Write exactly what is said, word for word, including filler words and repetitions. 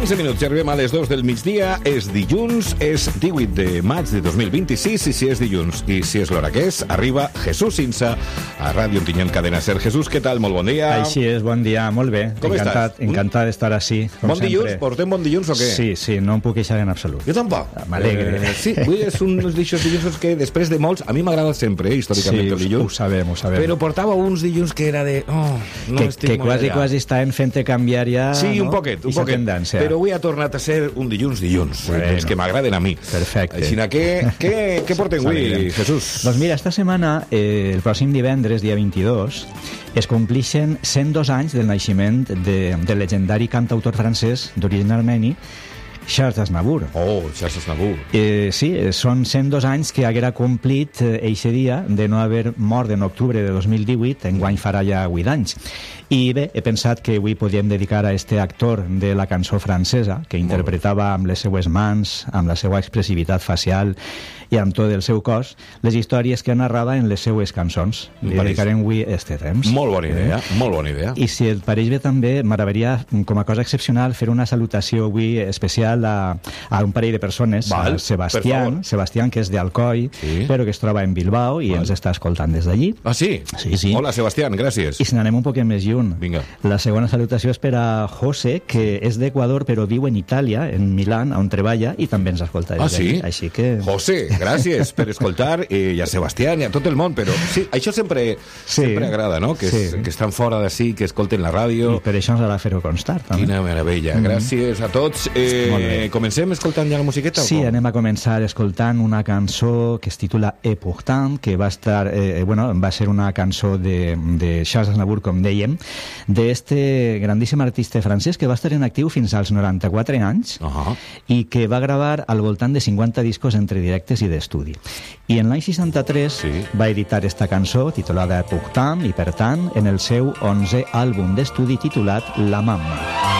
quinze minuts, ja arribem a les dos del migdia. És dilluns, és divuit de maig de dos mil vint-i-sis, i si és dilluns i si és l'hora que és, arriba Jesús Insa a Ràdio Ontinyent Cadena Ser. Jesús, què tal? Molt bon dia. Així és, bon dia, molt bé. Com encantat, estàs? Encantat d'estar així, com bon sempre. dilluns? Portem bon dilluns o què? Sí, sí, no em puc queixar en absolut. Jo tampoc. M'alegre. Eh, sí, avui és un d'aixòs dilluns que després de molts, a mi m'agrada sempre, eh, històricament, sí, el dilluns. ho sabem, ho sabem. Però portava uns dilluns que era de... Oh, no que estic que molt quasi, allà. quasi estan fent-te canviar ja... Sí, un no? poquet, un Ixa poquet. tendència. Però avui ha tornat a ser un dilluns dilluns, Bueno. els que m'agraden a mi. Perfecte. Així que, què, què portem avui, S'alegra. Jesús? Doncs mira, esta setmana, eh, el pròxim divendres, dia vint-i-dos, es complixen cent dos anys del naixement de, del legendari cantautor francès d'origen armeni, Charles Aznavour. Oh, Charles Aznavour. Eh, sí, són cent dos anys que haguera complit eh, eixe dia de no haver mort en octubre de dos mil divuit, enguany farà ja vuit anys. I bé, he pensat que avui podíem dedicar a este actor de la cançó francesa, que interpretava amb les seues mans, amb la seva expressivitat facial i amb tot el seu cos, les històries que narrava en les seues cançons. Li dedicarem avui este temps. Molt bona idea, eh? molt bona idea. I si et pareix bé també, m'agradaria, com a cosa excepcional, fer una salutació avui especial a, a un parell de persones, Val, a Sebastián, Sebastián, que és d'Alcoi, sí. però que es troba en Bilbao i Val. ens està escoltant des d'allí. Ah, sí? Sí, sí. Hola, Sebastián, gràcies. I si n'anem un poquet més lluny, Vinga. la segona salutació és per a José, que és d'Equador però viu en Itàlia, en Milán, on treballa, i també ens escolta des Ah, sí? d'allí. Així que... José, gràcies per escoltar, eh, i a Sebastián i a tot el món, però sí, això sempre, Sí. sempre agrada, no? Que, és, Sí. que estan fora d'ací, que escolten la ràdio. I per això ens ha de fer-ho constar, també. Quina meravella, gràcies a tots. Eh, Molt bé. comencem escoltant ja la musiqueta? Sí, o com? anem a començar escoltant una cançó que es titula Et pourtant, que va estar, eh, bueno, va ser una cançó de, de Charles Aznavour, com dèiem, d'este grandíssim artista francès que va estar en actiu fins als noranta-quatre anys Uh -huh. i que va gravar al voltant de cinquanta discos entre directes i d'estudi. I en l'any seixanta-tres Sí. va editar esta cançó titulada Et pourtant, i per tant, en el seu onzè àlbum d'estudi titulat La Mamma.